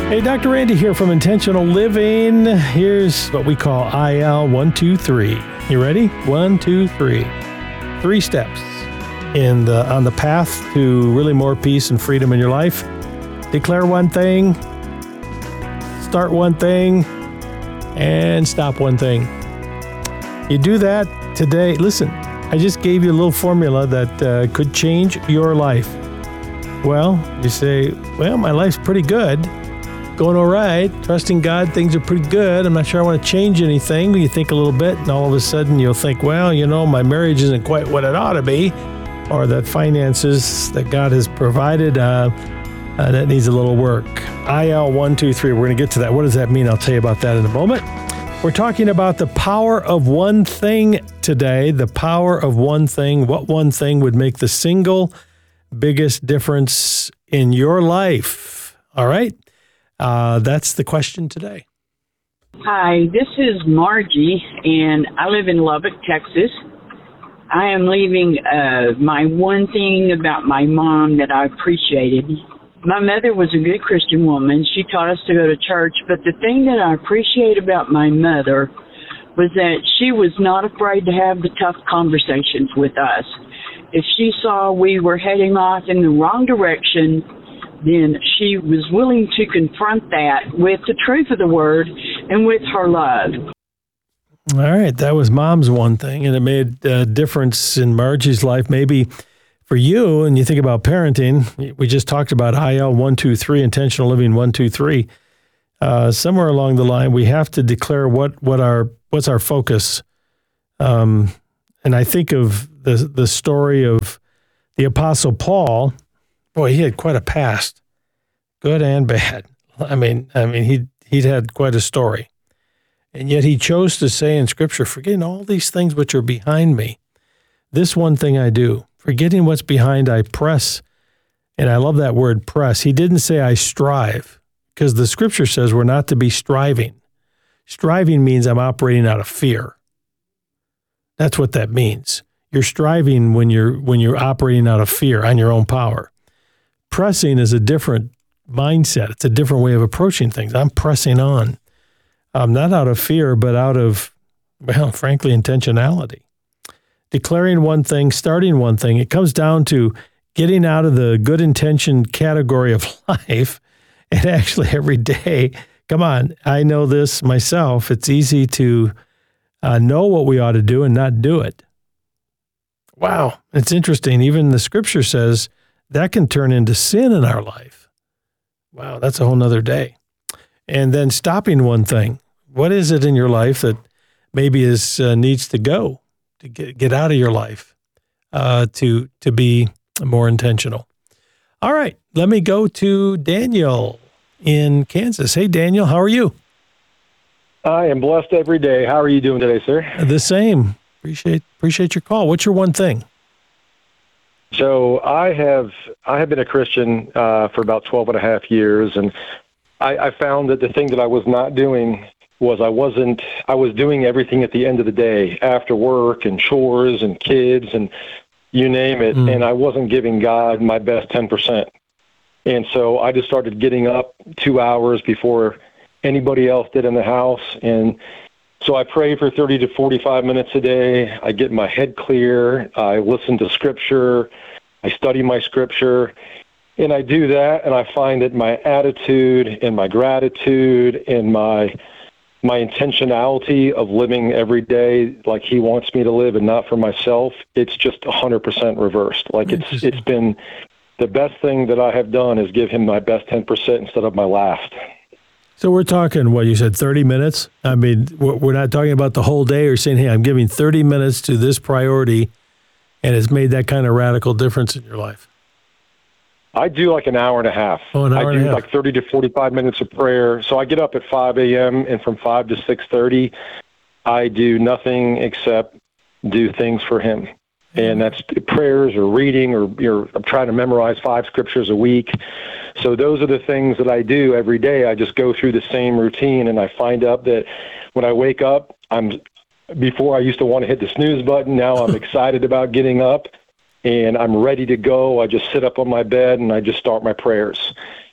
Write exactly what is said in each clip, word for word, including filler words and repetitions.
Hey, Doctor Randy here from Intentional Living. Here's what we call I L one two three. You ready? One, two, three. Three steps in the on the path to really more peace and freedom in your life. Declare one thing, start one thing, and stop one thing. You do that today. Listen, I just gave you a little formula that uh, could change your life. Well, you say, well, my life's pretty good. Going all right. Trusting God, things are pretty good. I'm not sure I want to change anything. You think a little bit, and all of a sudden you'll think, well, you know, my marriage isn't quite what it ought to be, or that finances that God has provided, uh, uh, that needs a little work. I L one two three. We're going to get to that. What does that mean? I'll tell you about that in a moment. We're talking about the power of one thing today. The power of one thing. What one thing would make the single biggest difference in your life? All right. Uh, that's the question today. Hi, this is Margie, and I live in Lubbock, Texas. I am leaving uh, my one thing about my mom that I appreciated. My mother was a good Christian woman. She taught us to go to church, but the thing that I appreciate about my mother was that she was not afraid to have the tough conversations with us. If she saw we were heading off in the wrong direction, then she was willing to confront that with the truth of the word and with her love. All right, that was Mom's one thing, and it made a difference in Margie's life. Maybe for you, and you think about parenting, we just talked about I L one two three, Intentional Living one two three. Uh, somewhere along the line, we have to declare what, what our what's our focus. Um, and I think of the the story of the Apostle Paul. Boy, he had quite a past, good and bad. I mean, I mean, he he'd had quite a story, and yet he chose to say in Scripture, "Forgetting all these things which are behind me, this one thing I do. Forgetting what's behind, I press." And I love that word, press. He didn't say I strive, because the Scripture says we're not to be striving. Striving means I'm operating out of fear. That's what that means. You're striving when you're when you're operating out of fear on your own power. Pressing is a different mindset. It's a different way of approaching things. I'm pressing on. Um, not out of fear, but out of, well, frankly, intentionality. Declaring one thing, starting one thing. It comes down to getting out of the good intention category of life and actually every day. Come on, I know this myself. It's easy to uh, know what we ought to do and not do it. Wow, it's interesting. Even the Scripture says that can turn into sin in our life. Wow, that's a whole nother day. And then stopping one thing. What is it in your life that maybe is uh, needs to go, to get get out of your life, uh, to to be more intentional? All right, let me go to Daniel in Kansas. Hey, Daniel, how are you? I am blessed every day. How are you doing today, sir? The same. Appreciate appreciate your call. What's your one thing? So I have I have been a Christian uh, for about twelve and a half years, and I, I found that the thing that I was not doing was I wasn't I was doing everything at the end of the day, after work and chores and kids and you name it, mm. and I wasn't giving God my best ten percent. And so I just started getting up two hours before anybody else did in the house. And so I pray for thirty to forty-five minutes a day. I get my head clear. I listen to Scripture. I study my Scripture. And I do that, and I find that my attitude and my gratitude and my my intentionality of living every day like He wants me to live and not for myself, it's just one hundred percent reversed. Like it's it's been the best thing that I have done is give Him my best ten percent instead of my last. So we're talking, what, you said thirty minutes? I mean, we're not talking about the whole day or saying, hey, I'm giving thirty minutes to this priority, and it's made that kind of radical difference in your life. I do like an hour and a half. Oh, an hour I and do a half. like thirty to forty-five minutes of prayer. So I get up at five a.m., and from five to six thirty, I do nothing except do things for Him. And that's prayers or reading, or you're, I'm trying to memorize five scriptures a week. So those are the things that I do every day. I just go through the same routine, and I find out that when I wake up, I'm before I used to want to hit the snooze button. Now I'm excited about getting up, and I'm ready to go. I just sit up on my bed, and I just start my prayers.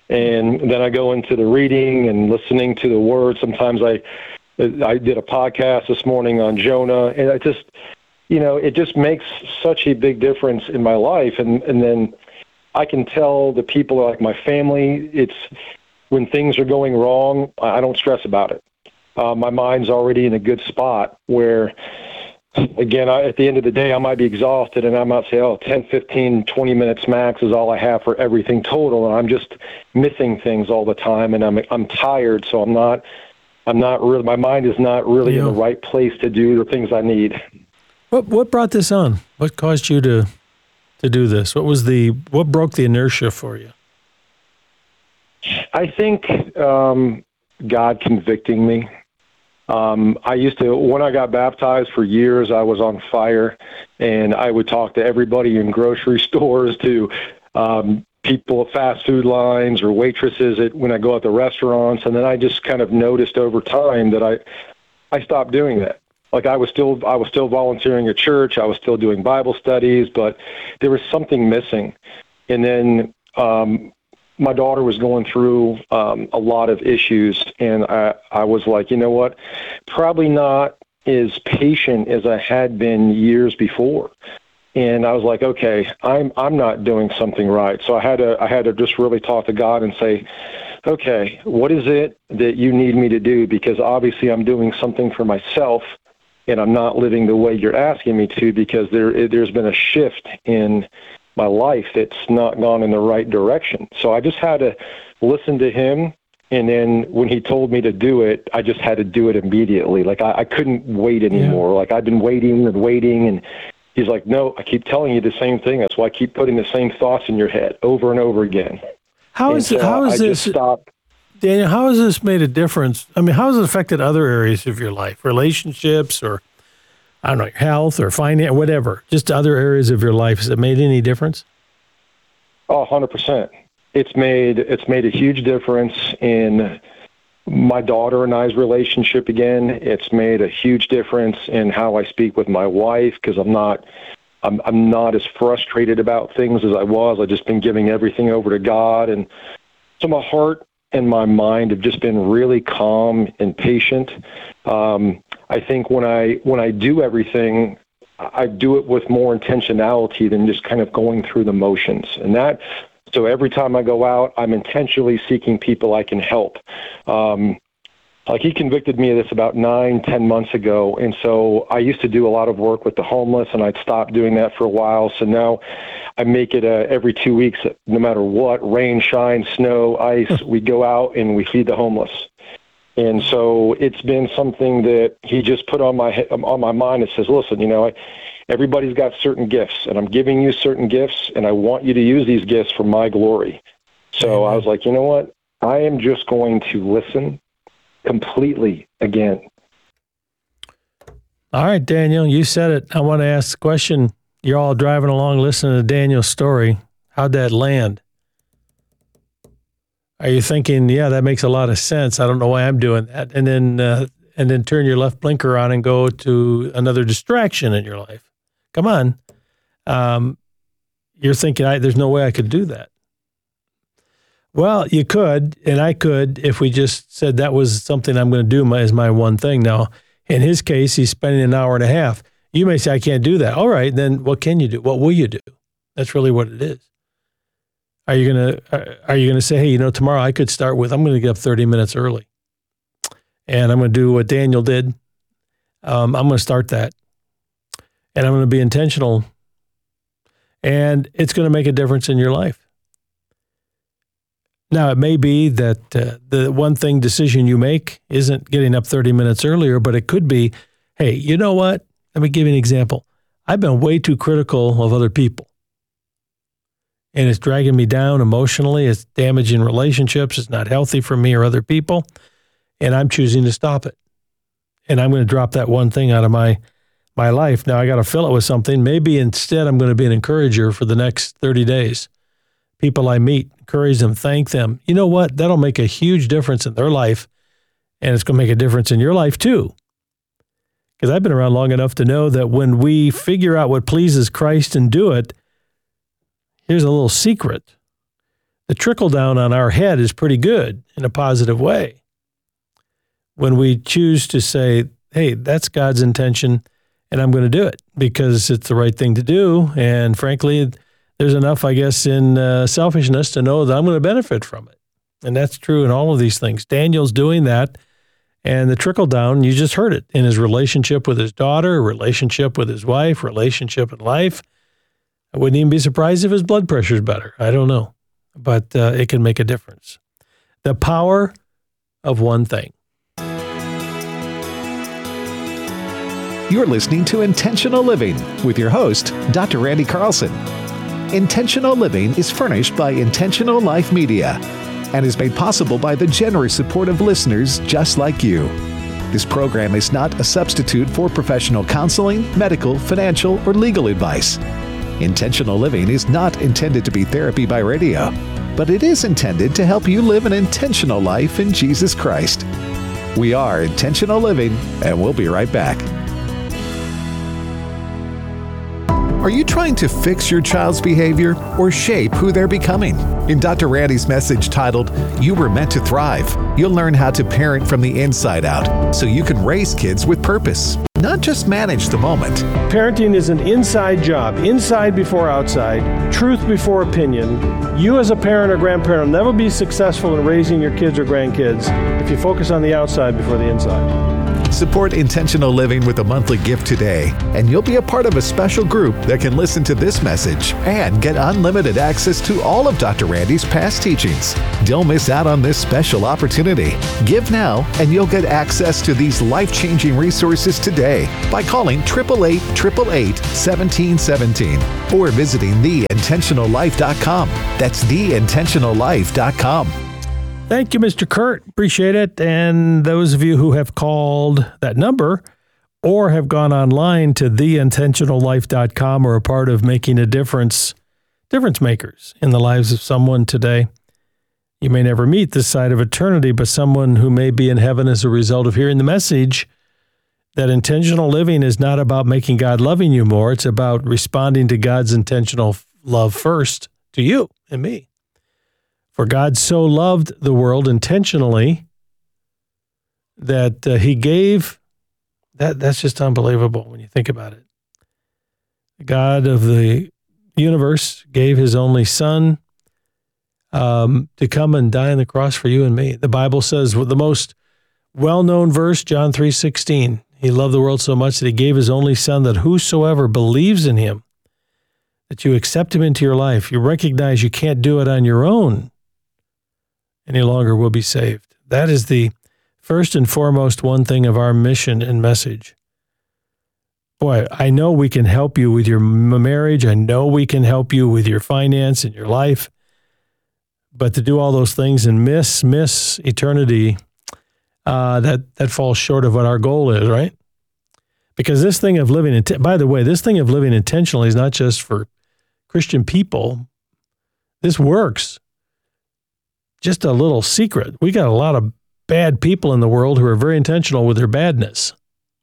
And then I go into the reading and listening to the word. Sometimes I, I did a podcast this morning on Jonah, and I just, you know, it just makes such a big difference in my life. And, and then I can tell the people, like my family, it's when things are going wrong, I don't stress about it. Uh, my mind's already in a good spot where, again, I, at the end of the day, I might be exhausted, and I might say, oh, ten, fifteen, twenty minutes max is all I have for everything total, and I'm just missing things all the time, and I'm I'm tired, so I'm not, I'm not really, my mind is not really yeah. in the right place to do the things I need. What what brought this on? What caused you to to do this? What was the, what broke the inertia for you? I think um, God convicting me. Um, I used to, when I got baptized for years, I was on fire, and I would talk to everybody in grocery stores, to um, people at fast food lines or waitresses at, when I go out to restaurants. And then I just kind of noticed over time that I, I stopped doing that. Like I was still, I was still volunteering at church. I was still doing Bible studies, but there was something missing. And then, um, my daughter was going through um, a lot of issues, and I, I was like, you know what, probably not as patient as I had been years before. And I was like, okay, I'm I'm not doing something right. So I had to I had to just really talk to God and say, okay, what is it that you need me to do? Because obviously I'm doing something for myself, and I'm not living the way you're asking me to, because there there's been a shift in my life that's not gone in the right direction. So I just had to listen to him. And then when he told me to do it, I just had to do it immediately. Like I, I couldn't wait anymore. Yeah. Like I've been waiting and waiting. And he's like, no, I keep telling you the same thing. That's why I keep putting the same thoughts in your head over and over again. How is and it, so how is I this, just stopped. Daniel, how has this made a difference? I mean, how has it affected other areas of your life, relationships, or I don't know, your health or finance, whatever, just other areas of your life? Has it made any difference? Oh, one hundred percent. It's made, it's made a huge difference in my daughter and I's relationship again. It's made a huge difference in how I speak with my wife, because I'm not, I'm, I'm not as frustrated about things as I was. I've just been giving everything over to God. And so my heart and my mind have just been really calm and patient. Um, I think when I when I do everything, I do it with more intentionality than just kind of going through the motions. And that, so every time I go out, I'm intentionally seeking people I can help. Um, like he convicted me of this about nine, ten months ago. And so I used to do a lot of work with the homeless, and I'd stopped doing that for a while. So now I make it uh, every two weeks, no matter what, rain, shine, snow, ice, we go out and we feed the homeless. And so it's been something that he just put on my on my mind. It says, listen, you know, everybody's got certain gifts, and I'm giving you certain gifts, and I want you to use these gifts for my glory. So mm-hmm. I was like, you know what? I am just going to listen completely again. All right, Daniel, you said it. I want to ask the question. You're all driving along listening to Daniel's story. How'd that land? Are you thinking, yeah, that makes a lot of sense. I don't know why I'm doing that. And then uh, and then turn your left blinker on and go to another distraction in your life. Come on. Um, you're thinking, I, there's no way I could do that. Well, you could, and I could, if we just said that was something I'm going to do my, as my one thing. Now, in his case, he's spending an hour and a half. You may say, I can't do that. All right, then what can you do? What will you do? That's really what it is. Are you going to, are you going to say, hey, you know, tomorrow I could start with, I'm going to get up thirty minutes early, and I'm going to do what Daniel did. Um, I'm going to start that, and I'm going to be intentional, and it's going to make a difference in your life. Now, it may be that uh, the one thing decision you make isn't getting up thirty minutes earlier, but it could be, hey, you know what? Let me give you an example. I've been way too critical of other people, and it's dragging me down emotionally. It's damaging relationships. It's not healthy for me or other people, and I'm choosing to stop it. And I'm going to drop that one thing out of my my life. Now, I got to fill it with something. Maybe instead I'm going to be an encourager for the next thirty days. People I meet, encourage them, thank them. You know what? That'll make a huge difference in their life, and it's going to make a difference in your life too. Because I've been around long enough to know that when we figure out what pleases Christ and do it, here's a little secret. the trickle down on our head is pretty good in a positive way. When we choose to say, hey, that's God's intention, and I'm going to do it because it's the right thing to do. And frankly, there's enough, I guess, in uh, selfishness to know that I'm going to benefit from it. And that's true in all of these things. Daniel's doing that. And the trickle down, you just heard it in his relationship with his daughter, relationship with his wife, relationship in life. I wouldn't even be surprised if his blood pressure is better. I don't know. But uh, it can make a difference. The power of one thing. You're listening to Intentional Living with your host, Doctor Randy Carlson. Intentional Living is furnished by Intentional Life Media and is made possible by the generous support of listeners just like you. This program is not a substitute for professional counseling, medical, financial, or legal advice. Intentional Living is not intended to be therapy by radio, but it is intended to help you live an intentional life in Jesus Christ. We are Intentional Living, and we'll be right back. Are you trying to fix your child's behavior or shape who they're becoming? In Doctor Randy's message titled, You Were Meant to Thrive, you'll learn how to parent from the inside out so you can raise kids with purpose, not just manage the moment. Parenting is an inside job, inside before outside, truth before opinion. You as a parent or grandparent will never be successful in raising your kids or grandkids if you focus on the outside before the inside. Support Intentional Living with a monthly gift today, and you'll be a part of a special group that can listen to this message and get unlimited access to all of Doctor Randy's past teachings. Don't miss out on this special opportunity. Give now, and you'll get access to these life-changing resources today by calling eight eight eight, eight eight eight, one seven one seven or visiting the intentional life dot com. That's the intentional life dot com. Thank you, Mister Kurt. Appreciate it. And those of you who have called that number or have gone online to the intentional life dot com or are a part of making a difference, difference makers in the lives of someone today. You may never meet this side of eternity, but someone who may be in heaven as a result of hearing the message that intentional living is not about making God loving you more. It's about responding to God's intentional love first to you and me. For God so loved the world intentionally that uh, he gave, that that's just unbelievable when you think about it. The God of the universe gave his only son um, to come and die on the cross for you and me. The Bible says, with the most well-known verse, John three sixteen, he loved the world so much that he gave his only son, that whosoever believes in him, that you accept him into your life, you recognize you can't do it on your own, any longer will be saved. That is the first and foremost one thing of our mission and message. Boy, I know we can help you with your marriage. I know we can help you with your finance and your life. But to do all those things and miss, miss eternity, uh, that, that falls short of what our goal is, right? Because this thing of living, in, by the way, this thing of living intentionally is not just for Christian people. This works. Just a little secret. We got a lot of bad people in the world who are very intentional with their badness.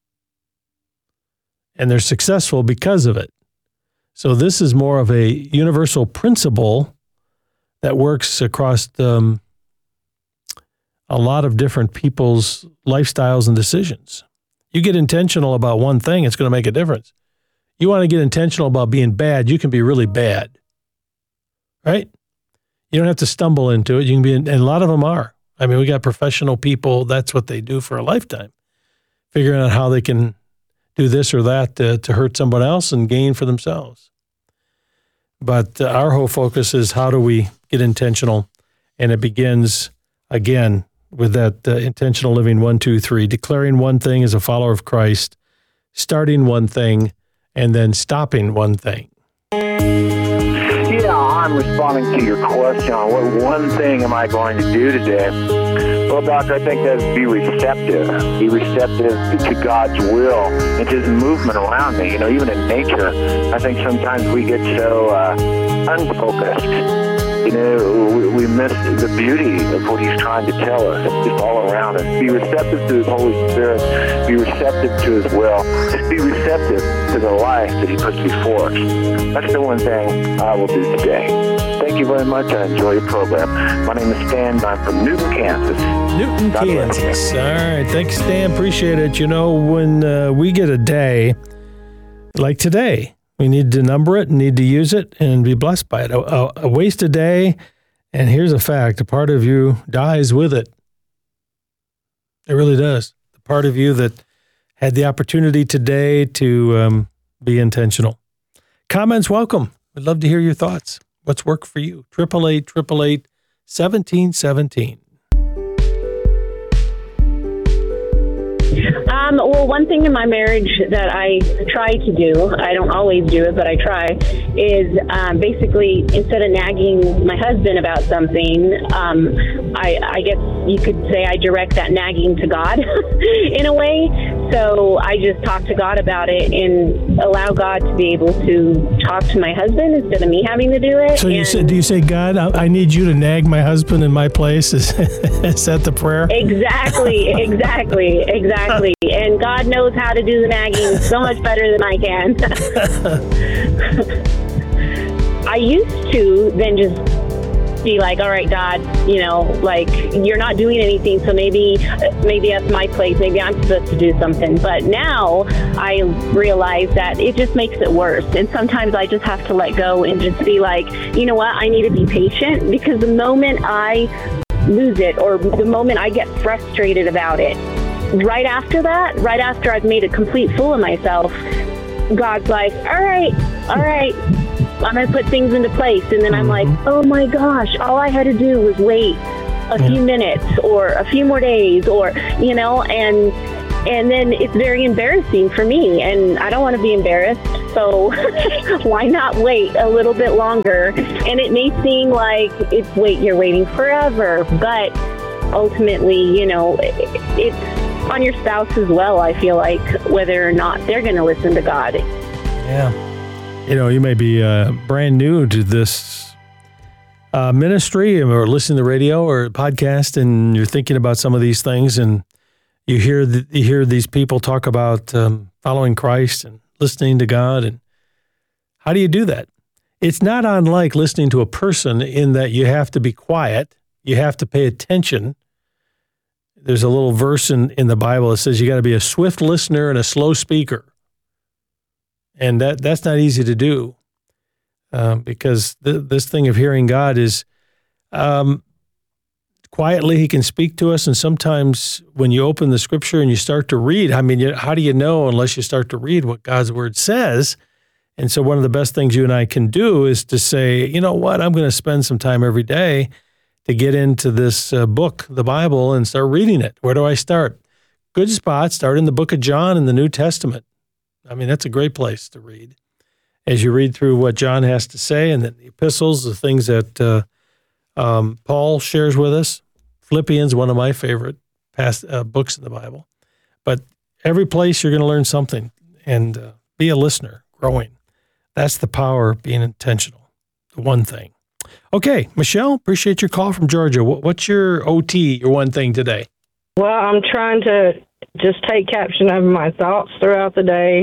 And they're successful because of it. So this is more of a universal principle that works across um, a lot of different people's lifestyles and decisions. You get intentional about one thing, it's going to make a difference. You want to get intentional about being bad, you can be really bad. Right? You don't have to stumble into it. You can be, and a lot of them are. I mean, we got professional people. That's what they do for a lifetime, figuring out how they can do this or that to, to hurt someone else and gain for themselves. But uh, our whole focus is how do we get intentional? And it begins, again, with that uh, intentional living one, two, three, declaring one thing as a follower of Christ, starting one thing, and then stopping one thing. Yeah, I'm responding to your question on what one thing am I going to do today. Well, Doctor, I think that's be receptive. Be receptive to God's will and to His movement around me. You know, even in nature, I think sometimes we get so uh, unfocused. You know, we, we miss the beauty of what he's trying to tell us just all around us. Be receptive to his Holy Spirit. Be receptive to his will. Just be receptive to the life that he puts before us. That's the one thing I will do today. Thank you very much. I enjoy your program. My name is Stan. I'm from Newton, Kansas. Newton, God bless you. Kansas. All right. Thanks, Stan. Appreciate it. You know, when uh, we get a day like today, we need to number it and need to use it and be blessed by it. A, a, a wasted day, and here's a fact, a part of you dies with it. It really does. The part of you that had the opportunity today to um, be intentional. Comments, welcome. We'd love to hear your thoughts. What's worked for you? eight eight eight, eight eight eight, seventeen seventeen. Um, well, one thing in my marriage that I try to do, I don't always do it, but I try, is um, basically instead of nagging my husband about something, um, I, I guess you could say I direct that nagging to God in a way. So I just talk to God about it and allow God to be able to talk to my husband instead of me having to do it. So you and say, do you say, God, I, I need you to nag my husband in my place? Is, is that the prayer? Exactly, exactly, exactly. And God knows how to do the nagging so much better than I can. I used to then just be like, all right, God, you know, like, you're not doing anything, so maybe maybe that's my place. Maybe I'm supposed to do something. But now I realize that it just makes it worse. And sometimes I just have to let go and just be like, you know what, I need to be patient, because the moment I lose it or the moment I get frustrated about it, right after that, right after I've made a complete fool of myself, God's like, all right, all right, I'm going to put things into place. And then I'm like, oh my gosh, all I had to do was wait a Yeah. few minutes or a few more days, or, you know, and and then it's very embarrassing for me, and I don't want to be embarrassed. So why not wait a little bit longer? And it may seem like it's wait, you're waiting forever, but ultimately, you know, it, it's on your spouse as well, I feel like, whether or not they're going to listen to God. Yeah. You know, you may be uh, brand new to this uh, ministry or listening to the radio or podcast, and you're thinking about some of these things, and you hear the, you hear these people talk about um, following Christ and listening to God. And how do you do that? It's not unlike listening to a person in that you have to be quiet. You have to pay attention. There's a little verse in, in the Bible that says you got to be a swift listener and a slow speaker. And that that's not easy to do uh, because th- this thing of hearing God is um, quietly, he can speak to us. And sometimes when you open the scripture and you start to read, I mean, you, how do you know unless you start to read what God's word says? And so one of the best things you and I can do is to say, you know what, I'm going to spend some time every day to get into this uh, book, the Bible, and start reading it. Where do I start? Good spot, start in the book of John in the New Testament. I mean, that's a great place to read. As you read through what John has to say, and then the epistles, the things that uh, um, Paul shares with us. Philippians, one of my favorite past uh, books in the Bible. But every place you're going to learn something, and uh, be a listener, growing. That's the power of being intentional, the one thing. Okay, Michelle, appreciate your call from Georgia. What's your O T, your one thing today? Well, I'm trying to just take caption of my thoughts throughout the day,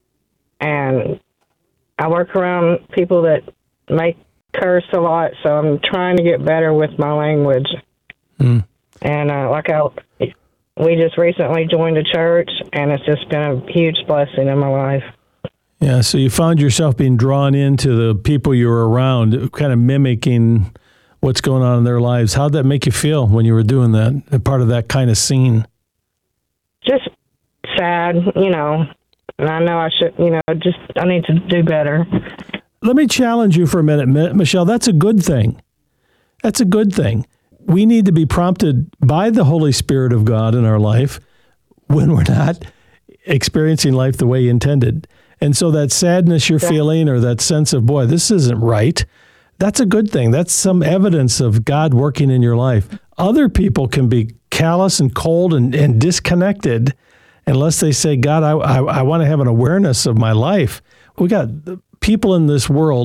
and I work around people that make curse a lot, so I'm trying to get better with my language. Mm. And uh, like I, we just recently joined a church, and it's just been a huge blessing in my life. Yeah, so you found yourself being drawn into the people you were around, kind of mimicking what's going on in their lives. How'd that make you feel when you were doing that, part of that kind of scene? Just sad, you know, and I know I should, you know, just, I need to do better. Let me challenge you for a minute, Michelle. That's a good thing. That's a good thing. We need to be prompted by the Holy Spirit of God in our life when we're not experiencing life the way you intended. And so that sadness you're feeling, or that sense of, boy, this isn't right, that's a good thing. That's some evidence of God working in your life. Other people can be callous and cold and, and disconnected unless they say, God, I, I, I want to have an awareness of my life. We got people in this world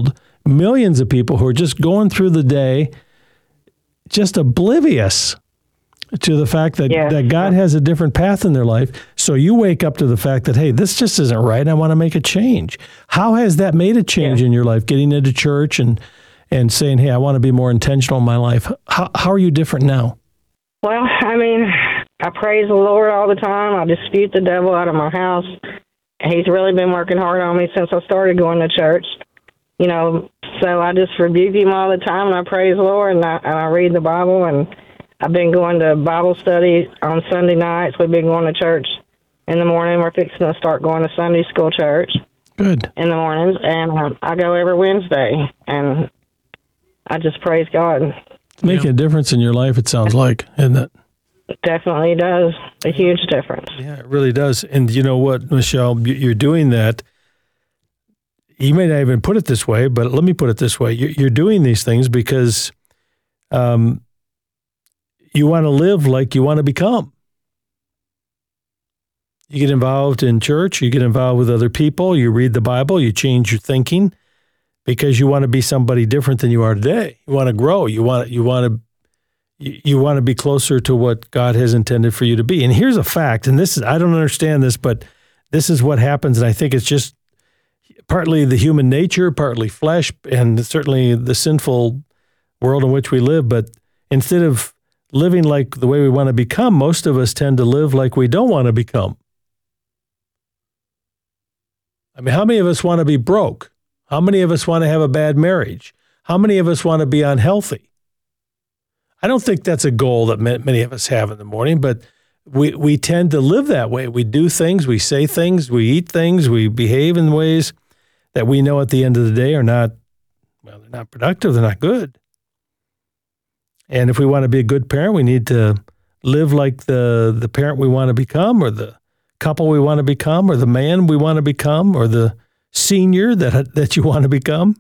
millions of people who are just going through the day, just oblivious to the fact that, Yeah. that God has a different path in their life. So you wake up to the fact that, hey, this just isn't right. I want to make a change. How has that made a change Yeah. in your life, getting into church and, and saying, hey, I want to be more intentional in my life? How, how are you different now? Well, I mean, I praise the Lord all the time. I dispute the devil out of my house. He's really been working hard on me since I started going to church. You know, so I just rebuke him all the time, and I praise the Lord, and I, and I read the Bible, and I've been going to Bible study on Sunday nights. We've been going to church in the morning. We're fixing to start going to Sunday school church. Good. In the mornings, and um, I go every Wednesday, and I just praise God. It's making a difference in your life, it sounds like, isn't it? It definitely does a huge difference. Yeah, it really does. And you know what, Michelle, You- you're doing that. You may not even put it this way, but let me put it this way. You- You're doing these things because um, you want to live like you want to become. You get involved in church, you get involved with other people, you read the Bible, you change your thinking because you want to be somebody different than you are today. You want to grow. You want you want to you, you want to be closer to what God has intended for you to be. And here's a fact, and this is I don't understand this, but this is what happens, and I think it's just partly the human nature, partly flesh, and certainly the sinful world in which we live. But instead of living like the way we want to become, most of us tend to live like we don't want to become. I mean, how many of us want to be broke? How many of us want to have a bad marriage? How many of us want to be unhealthy? I don't think that's a goal that many of us have in the morning, but we, we tend to live that way. We do things, we say things, we eat things, we behave in ways that we know at the end of the day are not, well, they're not productive, they're not good. And if we want to be a good parent, we need to live like the, the parent we want to become, or the couple we want to become, or the man we want to become, or the senior that that you want to become.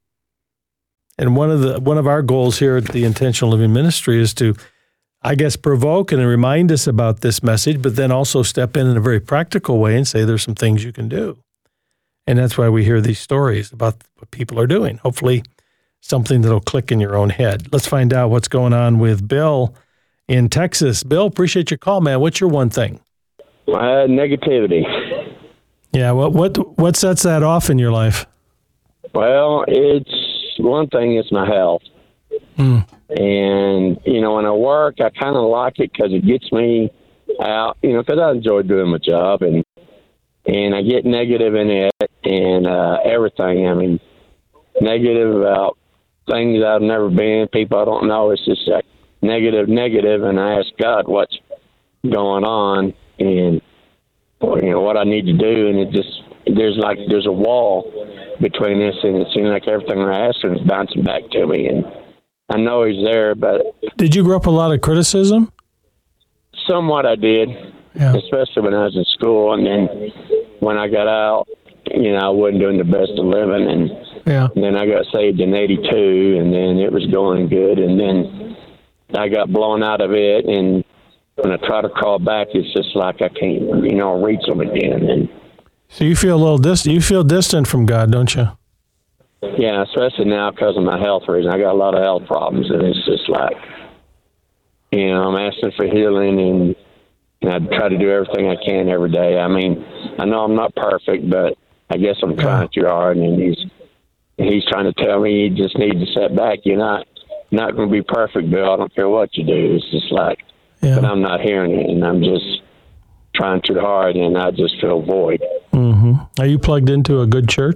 And one of the one of our goals here at the Intentional Living Ministry is to, I guess, provoke and remind us about this message, but then also step in in a very practical way and say there's some things you can do. And that's why we hear these stories about what people are doing. Hopefully something that'll click in your own head. Let's find out what's going on with Bill in Texas. Bill, appreciate your call, man. What's your one thing? Uh, negativity. Yeah, what what what sets that off in your life? Well, it's one thing. It's my health, Mm. and you know, when I work, I kind of like it because it gets me out. You know, because I enjoy doing my job, and and I get negative in it and uh, everything. I mean, negative about things I've never been, people I don't know. It's just like negative, negative, and I ask God what's going on and you know what I need to do, and it just there's like there's a wall between this, and it seems like everything I ask him is bouncing back to me, and I know he's there, but Did you grow up with a lot of criticism? somewhat I did, Yeah. especially when I was in school, and then when I got out, you know, I wasn't doing the best of living, and, Yeah. and then I got saved in eighty-two, and then it was going good, and then I got blown out of it, and when I try to call back, it's just like I can't, you know, reach them again, and So you feel a little distant. You feel distant from God, don't you? yeah, especially now because of my health reason. I got a lot of health problems, and it's just like, you know, I'm asking for healing, and, and I try to do everything I can every day. I mean, I know I'm not perfect, but I guess I'm trying too hard, and he's he's trying to tell me you just need to set back. You're not not going to be perfect, Bill. I don't care what you do. It's just like, Yeah. but I'm not hearing it, and I'm just trying too hard, and I just feel void. Mm-hmm. Are you plugged into a good church?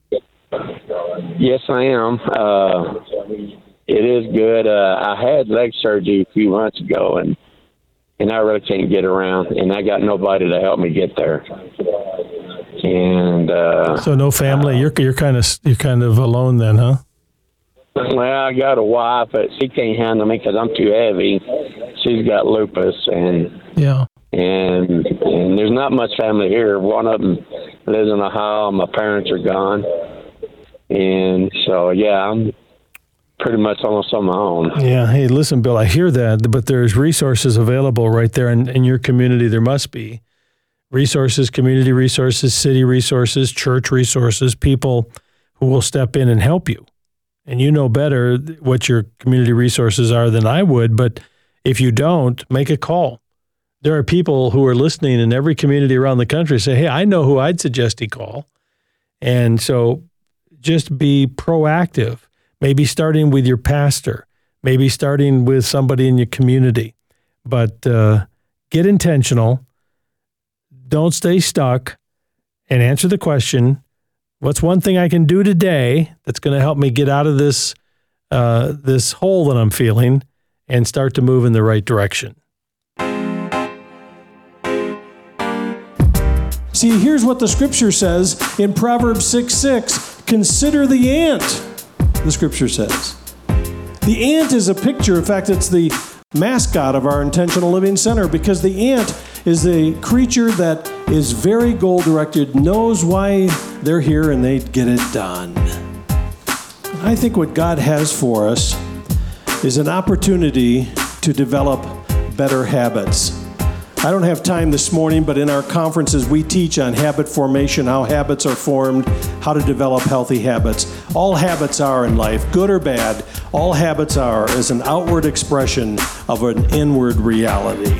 Yes, I am. Uh, it is good. Uh, I had leg surgery a few months ago, and and I really can't get around, and I got nobody to help me get there. And uh, So no family. You're you're kind of you're kind of alone then, huh? well, I got a wife, but she can't handle me because I'm too heavy. She's got lupus, and Yeah. and and there's not much family here. One of them lives in Ohio. My parents are gone, and so yeah, I'm pretty much almost on my own. Yeah. Hey, listen, Bill, I hear that, but there's resources available right there in, in your community. There must be resources, community resources, city resources, church resources, people who will step in and help you. And you know better what your community resources are than I would, but if you don't, make a call. There are people who are listening in every community around the country say, hey, I know who I'd suggest he call. And so just be proactive, maybe starting with your pastor, maybe starting with somebody in your community. But uh, get intentional. Don't stay stuck, and answer the question, what's one thing I can do today that's going to help me get out of this uh, this hole that I'm feeling and start to move in the right direction? See, here's what the scripture says in Proverbs six six. Consider the ant, the scripture says. The ant is a picture. In fact, it's the mascot of our Intentional Living Center, because the ant is a creature that is very goal-directed, knows why they're here, and they get it done. I think what God has for us is an opportunity to develop better habits. I don't have time this morning, but in our conferences, we teach on habit formation, how habits are formed, how to develop healthy habits. All habits are in life, good or bad, all habits are as an outward expression of an inward reality.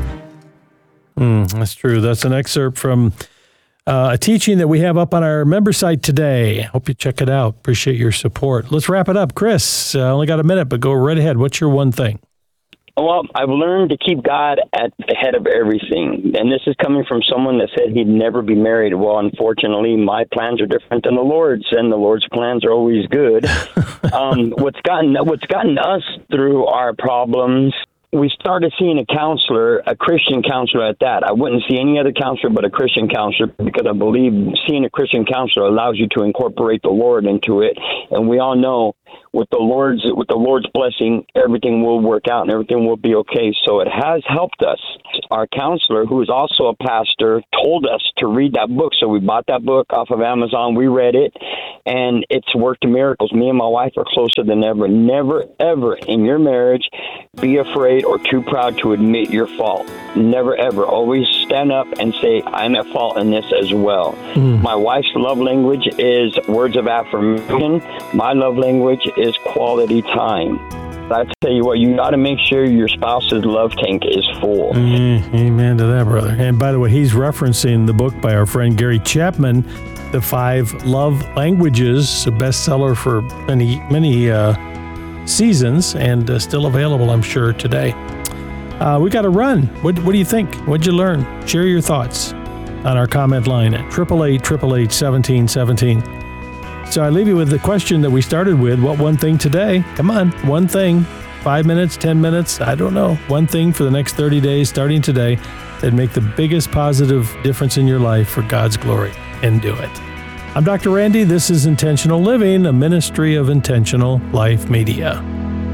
Mm, that's true. That's an excerpt from uh, a teaching that we have up on our member site today. Hope you check it out. Appreciate your support. Let's wrap it up. Chris, I uh, only got a minute, but go right ahead. What's your one thing? Well, I've learned to keep God at the head of everything. And this is coming from someone that said he'd never be married. Well, unfortunately, my plans are different than the Lord's, and the Lord's plans are always good. um, what's gotten what's gotten us through our problems, we started seeing a counselor, a Christian counselor at that. I wouldn't see any other counselor but a Christian counselor, because I believe seeing a Christian counselor allows you to incorporate the Lord into it. And we all know with the Lord's with the Lord's blessing, everything will work out and everything will be okay. So it has helped us. Our counselor, who is also a pastor, told us to read that book. So we bought that book off of Amazon. We read it, and it's worked miracles. Me and my wife are closer than ever. Never, ever in your marriage be afraid or too proud to admit your fault. Never, ever. Always stand up and say, I'm at fault in this as well. Mm. My wife's love language is words of affirmation. My love language is quality time. I tell you what, you got to make sure your spouse's love tank is full. Mm, amen to that, brother. And by the way, he's referencing the book by our friend Gary Chapman, The Five Love Languages, a bestseller for many, many uh, seasons, and uh, still available, I'm sure, today. Uh, we got to run. What, what do you think? What'd you learn? Share your thoughts on our comment line at eight eight eight, eight eight eight, one seven one seven. So I leave you with the question that we started with. What one thing today? Come on, one thing. Five minutes, ten minutes, I don't know. One thing for the next thirty days, starting today, that'd make the biggest positive difference in your life for God's glory, and do it. I'm Doctor Randy. This is Intentional Living, a ministry of Intentional Life Media.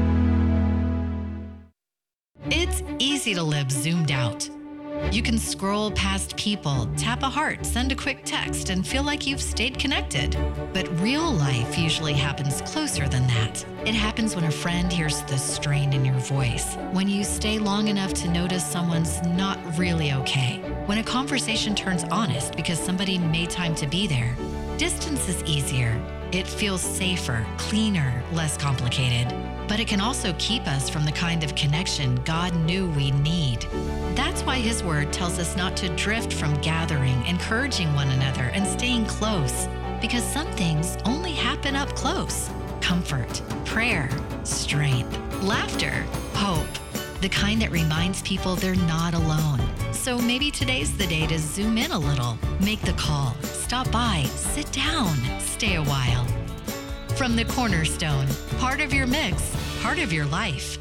It's easy to live zoomed out. You can scroll past people, tap a heart, send a quick text, and feel like you've stayed connected. But real life usually happens closer than that. It happens when a friend hears the strain in your voice, when you stay long enough to notice someone's not really okay, when a conversation turns honest because somebody made time to be there. Distance is easier. It feels safer, cleaner, less complicated. But it can also keep us from the kind of connection God knew we need. That's why His Word tells us not to drift from gathering, encouraging one another, and staying close, because some things only happen up close. Comfort, prayer, strength, laughter, hope, the kind that reminds people they're not alone. So maybe today's the day to zoom in a little, make the call, stop by, sit down, stay a while. From the Cornerstone, part of your mix, part of your life.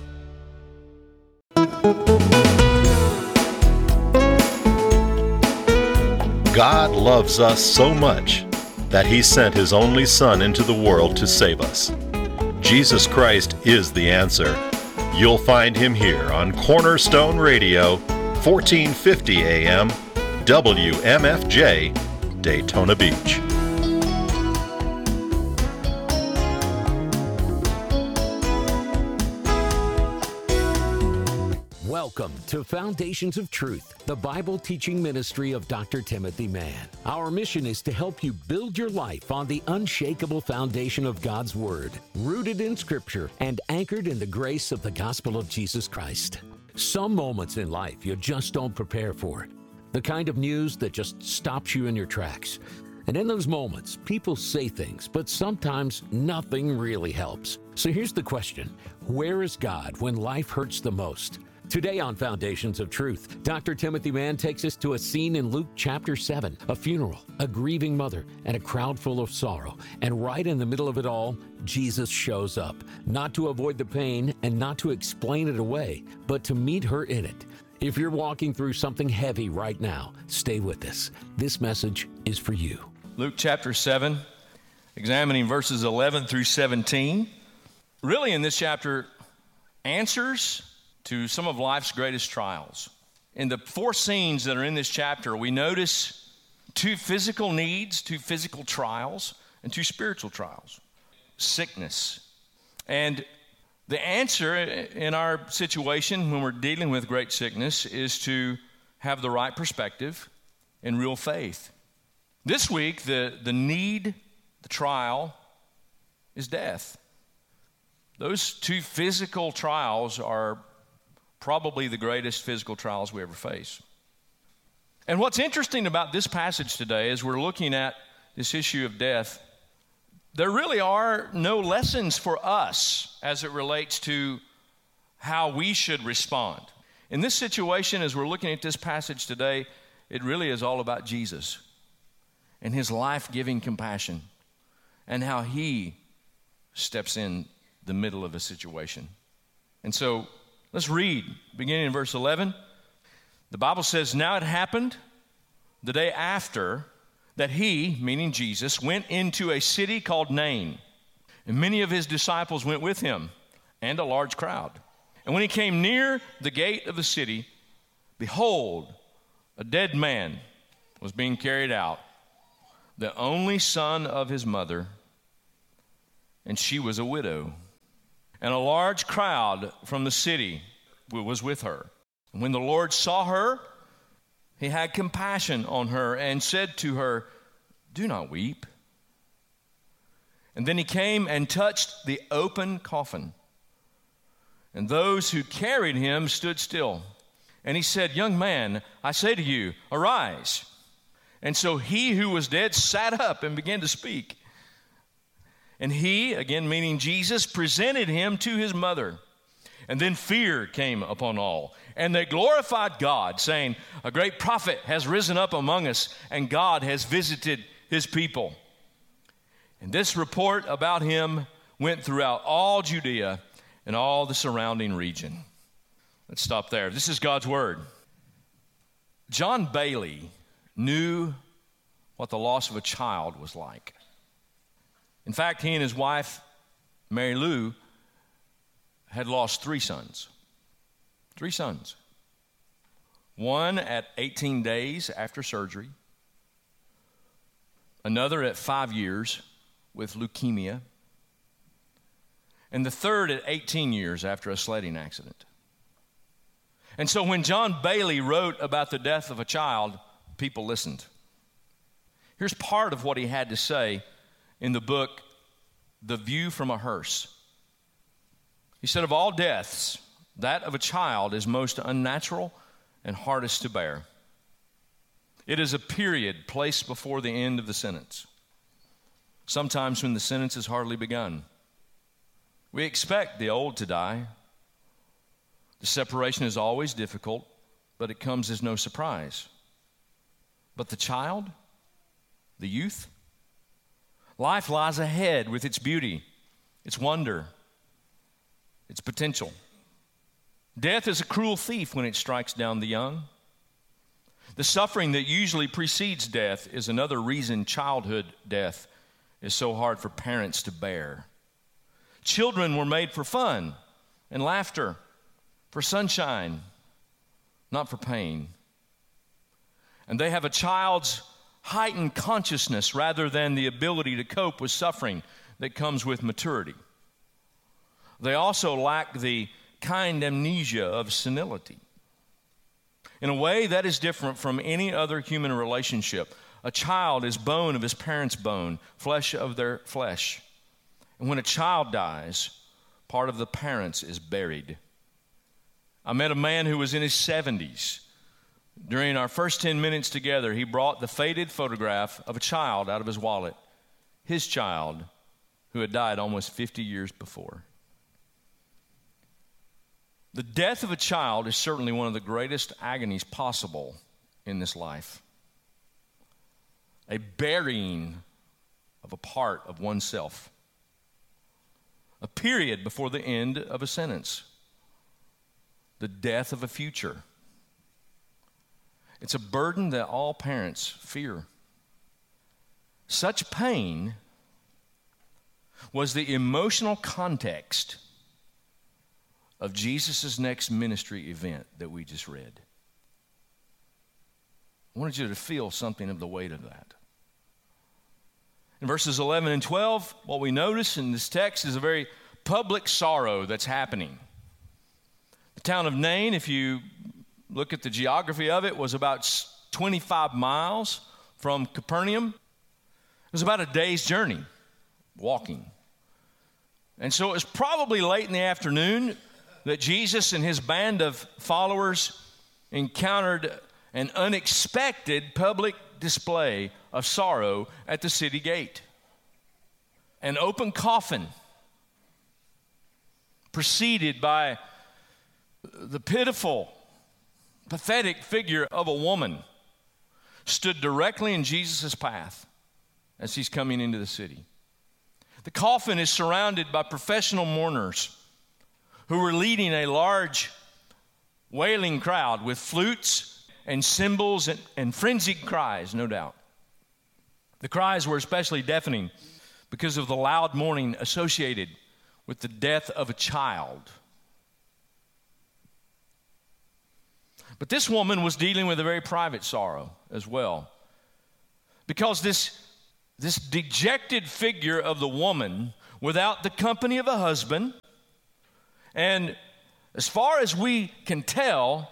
God loves us so much that He sent His only Son into the world to save us. Jesus Christ is the answer. You'll find Him here on Cornerstone Radio, fourteen fifty A M, W M F J, Daytona Beach. Welcome to Foundations of Truth, the Bible teaching ministry of Doctor Timothy Mann. Our mission is to help you build your life on the unshakable foundation of God's Word, rooted in Scripture and anchored in the grace of the gospel of Jesus Christ. Some moments in life you just don't prepare for, the kind of news that just stops you in your tracks. And in those moments, people say things, but sometimes nothing really helps. So here's the question: where is God when life hurts the most? Today on Foundations of Truth, Doctor Timothy Mann takes us to a scene in Luke chapter seven, a funeral, a grieving mother, and a crowd full of sorrow. And right in the middle of it all, Jesus shows up, not to avoid the pain and not to explain it away, but to meet her in it. If you're walking through something heavy right now, stay with us. This message is for you. Luke chapter seven, examining verses eleven through seventeen. Really in this chapter, answers to some of life's greatest trials. In the four scenes that are in this chapter, we notice two physical needs, two physical trials, and two spiritual trials. Sickness. And the answer in our situation when we're dealing with great sickness is to have the right perspective and real faith. This week, the, the need, the trial, is death. Those two physical trials are probably the greatest physical trials we ever face. And what's interesting about this passage today as we're looking at this issue of death, there really are no lessons for us as it relates to how we should respond. In this situation, as we're looking at this passage today, it really is all about Jesus and his life-giving compassion and how he steps in the middle of a situation. And so let's read, beginning in verse eleven. The Bible says, "Now it happened the day after that he," meaning Jesus, "went into a city called Nain, and many of his disciples went with him, and a large crowd. And when he came near the gate of the city, behold, a dead man was being carried out, the only son of his mother, and she was a widow. And a large crowd from the city was with her. And when the Lord saw her, he had compassion on her and said to her, 'Do not weep.' And then he came and touched the open coffin. And those who carried him stood still. And he said, 'Young man, I say to you, arise.' And so he who was dead sat up and began to speak. And he," again meaning Jesus, "presented him to his mother. And then fear came upon all. And they glorified God, saying, 'A great prophet has risen up among us, and God has visited his people.' And this report about him went throughout all Judea and all the surrounding region." Let's stop there. This is God's word. John Bailey knew what the loss of a child was like. In fact, he and his wife, Mary Lou, had lost three sons. Three sons. One at eighteen days after surgery. Another at five years with leukemia. And the third at eighteen years after a sledding accident. And so when John Bailey wrote about the death of a child, people listened. Here's part of what he had to say in the book, The View from a Hearse. He said, "Of all deaths, that of a child is most unnatural and hardest to bear. It is a period placed before the end of the sentence, sometimes when the sentence has hardly begun. We expect the old to die. The separation is always difficult, but it comes as no surprise. But the child, the youth, life lies ahead with its beauty, its wonder, its potential. Death is a cruel thief when it strikes down the young. The suffering that usually precedes death is another reason childhood death is so hard for parents to bear. Children were made for fun and laughter, for sunshine, not for pain. And they have a child's heightened consciousness rather than the ability to cope with suffering that comes with maturity. They also lack the kind amnesia of senility. In a way, that is different from any other human relationship. A child is bone of his parents' bone, flesh of their flesh. And when a child dies, part of the parents is buried. I met a man who was in his seventies. During our first ten minutes together, he brought the faded photograph of a child out of his wallet, his child, who had died almost fifty years before. The death of a child is certainly one of the greatest agonies possible in this life. A burying of a part of oneself. A period before the end of a sentence. The death of a future. It's a burden that all parents fear. Such pain was the emotional context of Jesus' next ministry event that we just read. I wanted you to feel something of the weight of that. In verses eleven and twelve, what we notice in this text is a very public sorrow that's happening. The town of Nain, if you look at the geography of it, was about twenty-five miles from Capernaum. It was about a day's journey, walking. And so it was probably late in the afternoon that Jesus and his band of followers encountered an unexpected public display of sorrow at the city gate. An open coffin, preceded by the pitiful, pathetic figure of a woman, stood directly in Jesus' path as he's coming into the city. The coffin is surrounded by professional mourners who were leading a large wailing crowd with flutes and cymbals and, and frenzied cries, no doubt. The cries were especially deafening because of the loud mourning associated with the death of a child. But this woman was dealing with a very private sorrow as well, because this, this dejected figure of the woman, without the company of a husband, and as far as we can tell,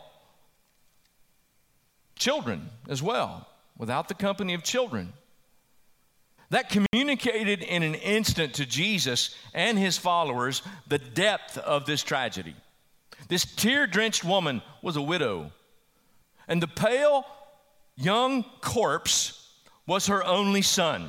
children as well, without the company of children. That communicated in an instant to Jesus and his followers the depth of this tragedy. This tear-drenched woman was a widow, and the pale young corpse was her only son.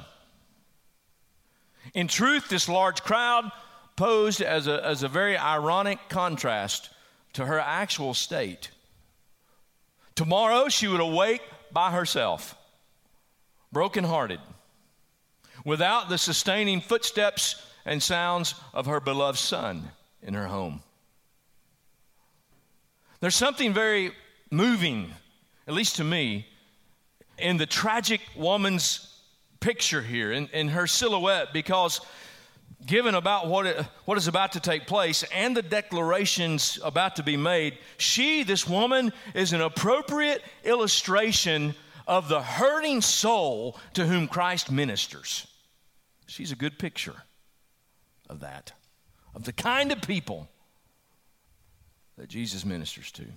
In truth, this large crowd posed as a, as a very ironic contrast to her actual state. Tomorrow she would awake by herself, brokenhearted, without the sustaining footsteps and sounds of her beloved son in her home. There's something very moving, at least to me, in the tragic woman's picture here, in, in her silhouette, because given about what, it, what is about to take place and the declarations about to be made, she, this woman, is an appropriate illustration of the hurting soul to whom Christ ministers. She's a good picture of that, of the kind of people that Jesus ministers to.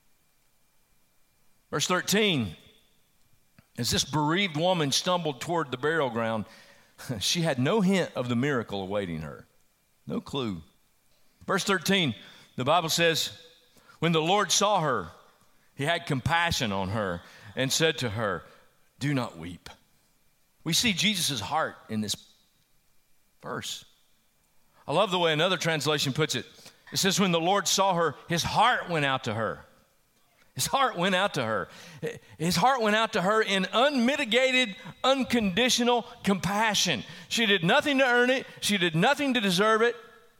Verse thirteen, as this bereaved woman stumbled toward the burial ground, she had no hint of the miracle awaiting her. No clue. Verse thirteen, the Bible says, when the Lord saw her, he had compassion on her and said to her, do not weep. We see Jesus' heart in this verse. I love the way another translation puts it. It says, when the Lord saw her, his heart went out to her. His heart went out to her. His heart went out to her in unmitigated, unconditional compassion. She did nothing to earn it. She did nothing to deserve it.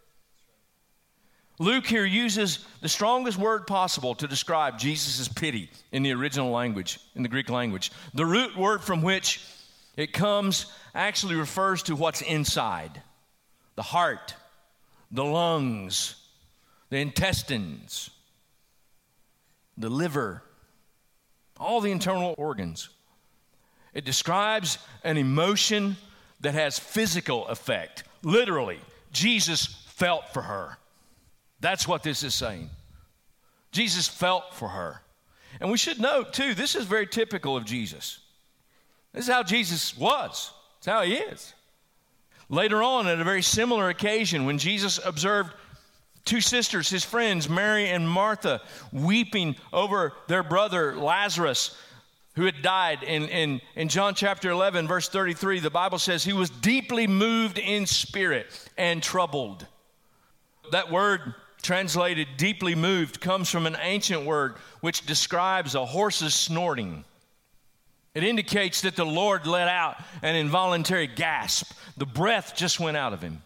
Luke here uses the strongest word possible to describe Jesus' pity in the original language, in the Greek language. The root word from which it comes actually refers to what's inside. The heart, the lungs, the intestines, the liver, all the internal organs. It describes an emotion that has physical effect. Literally, Jesus felt for her. That's what this is saying. Jesus felt for her. And we should note, too, this is very typical of Jesus. This is how Jesus was. It's how he is. Later on, at a very similar occasion, when Jesus observed two sisters, his friends, Mary and Martha, weeping over their brother Lazarus, who had died. In, in, in John chapter eleven, verse thirty-three, the Bible says he was deeply moved in spirit and troubled. That word translated deeply moved comes from an ancient word which describes a horse's snorting. It indicates that the Lord let out an involuntary gasp. The breath just went out of him.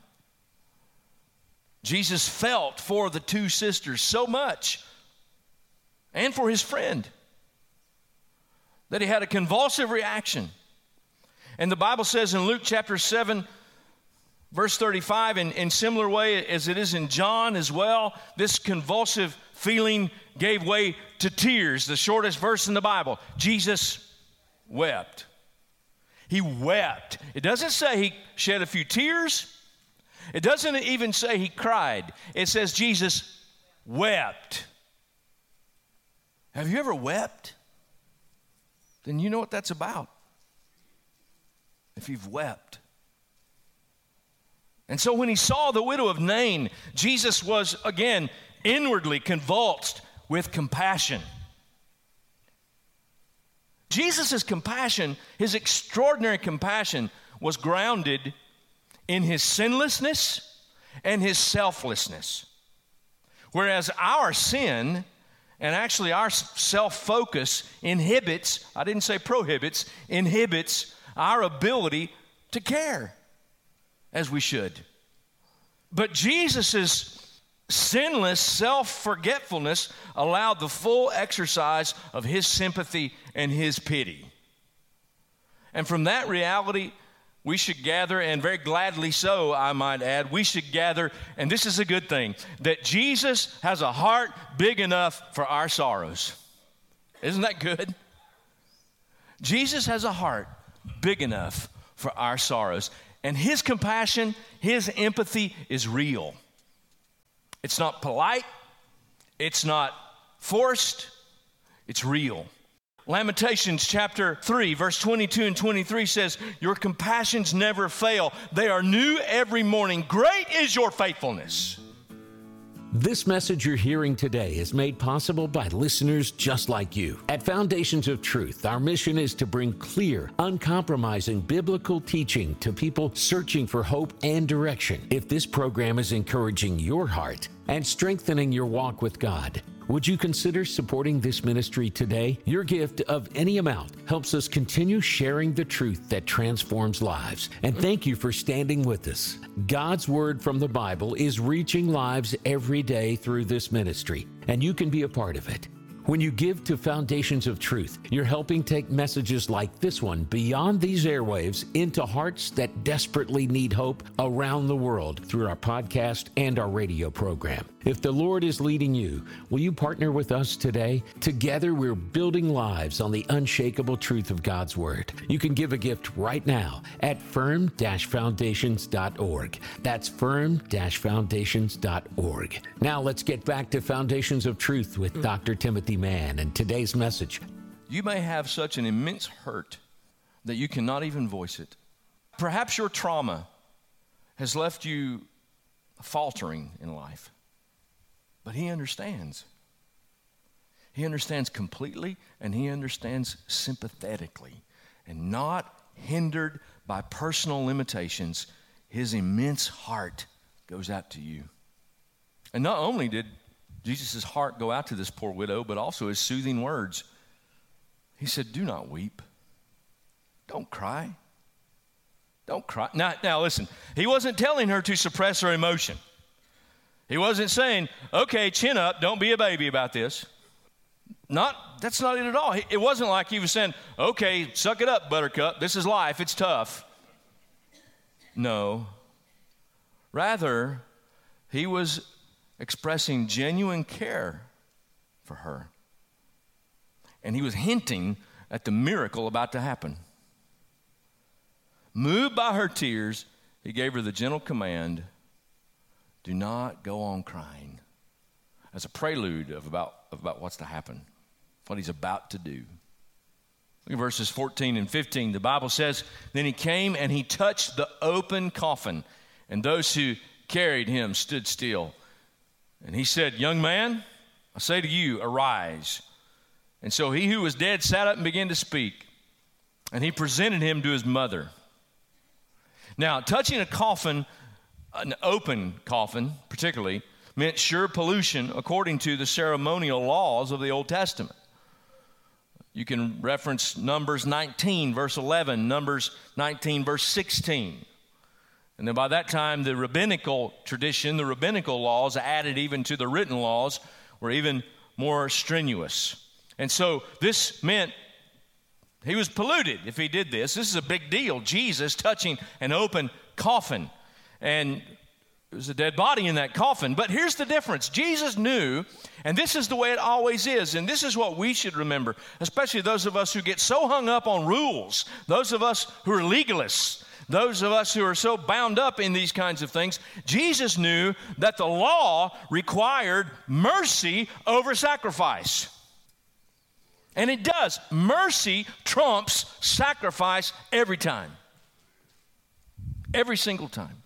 Jesus felt for the two sisters so much, and for his friend, that he had a convulsive reaction. And the Bible says in Luke chapter seven, verse thirty-five, in, in similar way as it is in John as well, this convulsive feeling gave way to tears, the shortest verse in the Bible. Jesus wept. He wept. It doesn't say he shed a few tears. It doesn't even say he cried. It says Jesus wept. Have you ever wept? Then you know what that's about. If you've wept. And so when he saw the widow of Nain, Jesus was again inwardly convulsed with compassion. Jesus' compassion, his extraordinary compassion, was grounded in his sinlessness and his selflessness. Whereas our sin, and actually our self-focus, inhibits, I didn't say prohibits, inhibits our ability to care as we should. But Jesus' sinless self-forgetfulness allowed the full exercise of his sympathy and his pity. And from that reality, we should gather, and very gladly so, I might add, we should gather, and this is a good thing, that Jesus has a heart big enough for our sorrows. Isn't that good? Jesus has a heart big enough for our sorrows. And his compassion, his empathy is real. It's not polite. It's not forced. It's real. Lamentations chapter three, verse twenty-two and twenty-three says, your compassions never fail. They are new every morning. Great is your faithfulness. This message you're hearing today is made possible by listeners just like you. At Foundations of Truth, our mission is to bring clear, uncompromising biblical teaching to people searching for hope and direction. If this program is encouraging your heart and strengthening your walk with God, would you consider supporting this ministry today? Your gift of any amount helps us continue sharing the truth that transforms lives. And thank you for standing with us. God's Word from the Bible is reaching lives every day through this ministry, and you can be a part of it. When you give to Foundations of Truth, you're helping take messages like this one beyond these airwaves into hearts that desperately need hope around the world through our podcast and our radio program. If the Lord is leading you, will you partner with us today? Together, we're building lives on the unshakable truth of God's Word. You can give a gift right now at firm dash foundations dot org. That's firm dash foundations dot org. Now let's get back to Foundations of Truth with Doctor Timothy Mann and today's message. You may have such an immense hurt that you cannot even voice it. Perhaps your trauma has left you faltering in life. But he understands. He understands completely, and he understands sympathetically. And not hindered by personal limitations, his immense heart goes out to you. And not only did Jesus' heart go out to this poor widow, but also his soothing words. He said, do not weep. Don't cry. Don't cry. Now, now listen, he wasn't telling her to suppress her emotion. He wasn't saying, okay, chin up, don't be a baby about this. Not, that's not it at all. It wasn't like he was saying, okay, suck it up, buttercup. This is life. It's tough. No. Rather, he was expressing genuine care for her. And he was hinting at the miracle about to happen. Moved by her tears, he gave her the gentle command, do not go on crying. as a prelude of about, of about what's to happen, what he's about to do. Look at verses fourteen and fifteen. The Bible says, then he came and he touched the open coffin, and those who carried him stood still. And he said, young man, I say to you, arise. And so he who was dead sat up and began to speak. And he presented him to his mother. Now, touching a coffin, an open coffin particularly, meant sure pollution according to the ceremonial laws of the Old Testament. You can reference Numbers nineteen, verse eleven, Numbers nineteen, verse sixteen. And then by that time, the rabbinical tradition, the rabbinical laws added even to the written laws were even more strenuous. And so this meant he was polluted if he did this. This is a big deal. Jesus touching an open coffin. And there was a dead body in that coffin. But here's the difference. Jesus knew, and this is the way it always is, and this is what we should remember, especially those of us who get so hung up on rules, those of us who are legalists, those of us who are so bound up in these kinds of things. Jesus knew that the law required mercy over sacrifice. And it does. Mercy trumps sacrifice every time. Every single time.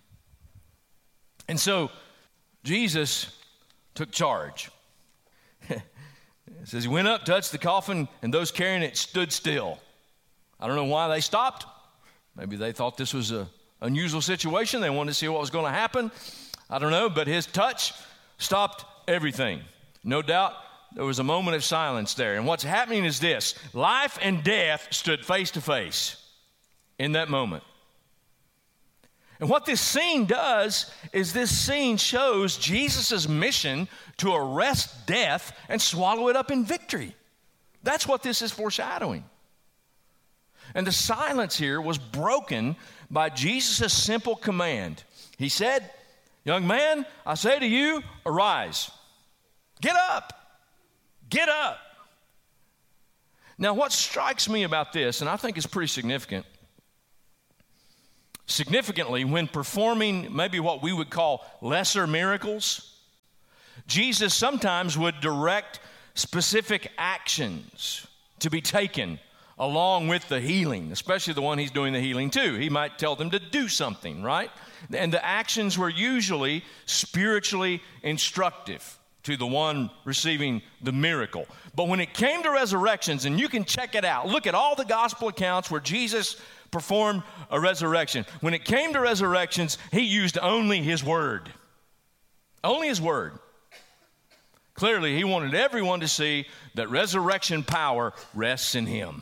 And so Jesus took charge. It says he went up, touched the coffin, and those carrying it stood still. I don't know why they stopped. Maybe they thought this was an unusual situation. They wanted to see what was going to happen. I don't know, but his touch stopped everything. No doubt there was a moment of silence there. And what's happening is this. Life and death stood face to face in that moment. And what this scene does is this scene shows Jesus' mission to arrest death and swallow it up in victory. That's what this is foreshadowing. And the silence here was broken by Jesus' simple command. He said, young man, I say to you, arise. Get up. Get up. Now, what strikes me about this, and I think it's pretty significant, significantly, when performing maybe what we would call lesser miracles, Jesus sometimes would direct specific actions to be taken along with the healing, especially the one he's doing the healing to. He might tell them to do something, right? And the actions were usually spiritually instructive to the one receiving the miracle. But when it came to resurrections, and you can check it out, look at all the gospel accounts where Jesus performed a resurrection. When it came to resurrections, he used only his word. Only his word. Clearly, he wanted everyone to see that resurrection power rests in him.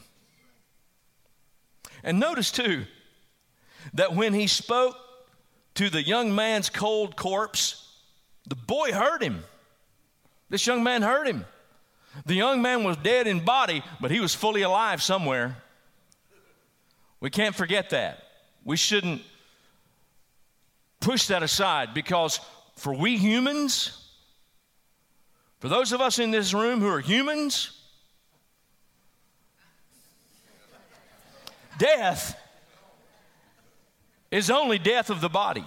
And notice, too, that when he spoke to the young man's cold corpse, the boy heard him. This young man heard him. The young man was dead in body, but he was fully alive somewhere. We can't forget that. We shouldn't push that aside, because for we humans, for those of us in this room who are humans, death is only death of the body.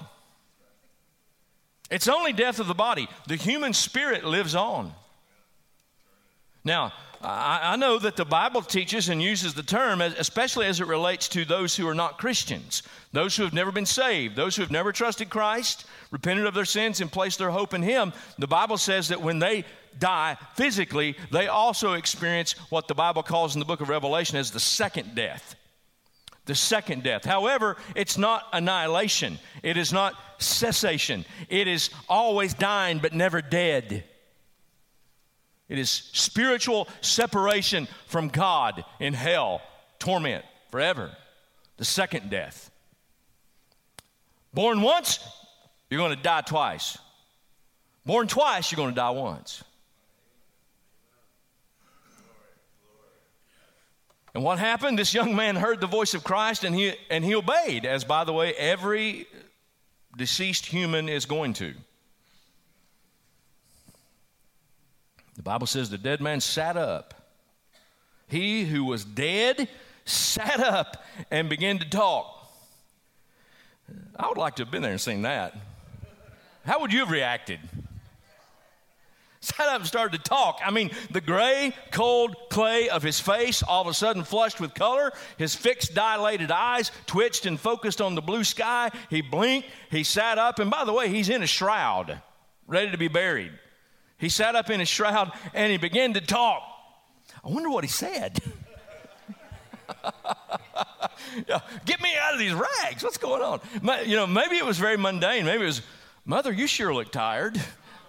It's only death of the body. The human spirit lives on. Now, I, I know that the Bible teaches and uses the term, especially as it relates to those who are not Christians, those who have never been saved, those who have never trusted Christ, repented of their sins, and placed their hope in Him. The Bible says that when they die physically, they also experience what the Bible calls in the book of Revelation as the second death. The second death. However, it's not annihilation. It is not cessation. It is always dying but never dead. It is spiritual separation from God in hell, torment forever. The second death. Born once, you're going to die twice. Born twice, you're going to die once. And what happened? This young man heard the voice of Christ, and he and he obeyed, as, by the way, every deceased human is going to. The Bible says the dead man sat up. He who was dead sat up and began to talk. I would like to have been there and seen that. How would you have reacted? Sat up and started to talk. I mean, the gray, cold clay of his face all of a sudden flushed with color. His fixed, dilated eyes twitched and focused on the blue sky. He blinked. He sat up. And by the way, he's in a shroud, ready to be buried. He sat up in his shroud and he began to talk. I wonder what he said. Yeah, get me out of these rags. What's going on? You know, maybe it was very mundane. Maybe it was, Mother, you sure look tired.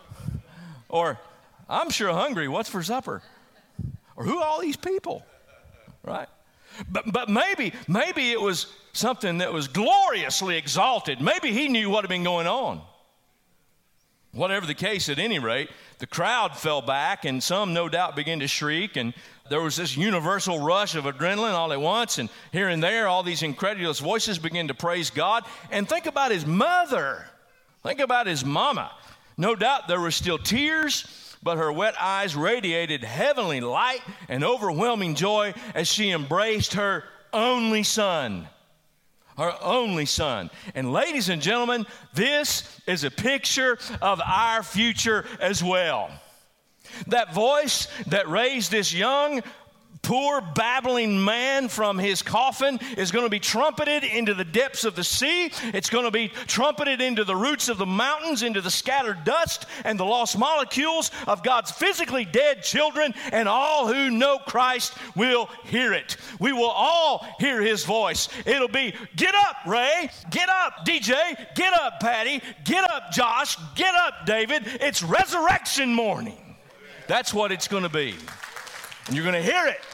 Or, I'm sure hungry. What's for supper? Or who are all these people? Right? But but maybe, maybe it was something that was gloriously exalted. Maybe he knew what had been going on. Whatever the case, at any rate, the crowd fell back, and some no doubt began to shriek, and there was this universal rush of adrenaline all at once, and here and there, all these incredulous voices began to praise God. And think about his mother. Think about his mama. No doubt there were still tears, but her wet eyes radiated heavenly light and overwhelming joy as she embraced her only son. Her only son. And ladies and gentlemen, this is a picture of our future as well. That voice that raised this young, poor, babbling man from his coffin is going to be trumpeted into the depths of the sea. It's going to be trumpeted into the roots of the mountains, into the scattered dust and the lost molecules of God's physically dead children, and all who know Christ will hear it. We will all hear his voice. It'll be, get up, Ray. Get up, D J. Get up, Patty. Get up, Josh. Get up, David. It's resurrection morning. That's what it's going to be. And you're going to hear it.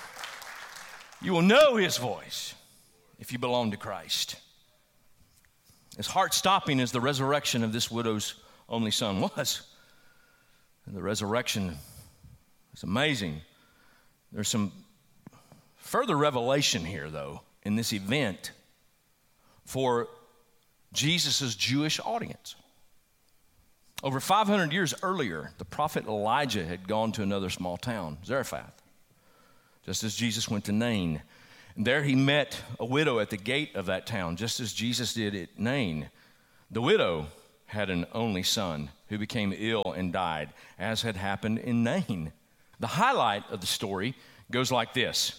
You will know his voice if you belong to Christ. As heart-stopping as the resurrection of this widow's only son was, and the resurrection is amazing, there's some further revelation here, though, in this event for Jesus' Jewish audience. Over five hundred years earlier, the prophet Elijah had gone to another small town, Zarephath, just as Jesus went to Nain. And there he met a widow at the gate of that town, just as Jesus did at Nain. The widow had an only son who became ill and died, as had happened in Nain. The highlight of the story goes like this.